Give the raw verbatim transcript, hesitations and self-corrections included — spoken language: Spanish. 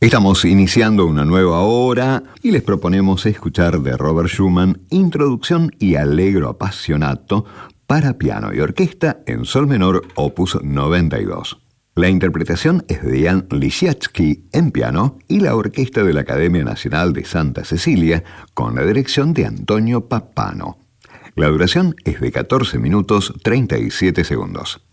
Estamos iniciando una nueva hora y les proponemos escuchar de Robert Schumann Introducción y Allegro Appassionato para piano y orquesta en sol menor opus noventa y dos. La interpretación es de Jan Lisiecki en piano y la orquesta de la Academia Nacional de Santa Cecilia con la dirección de Antonio Pappano. La duración es de catorce minutos treinta y siete segundos.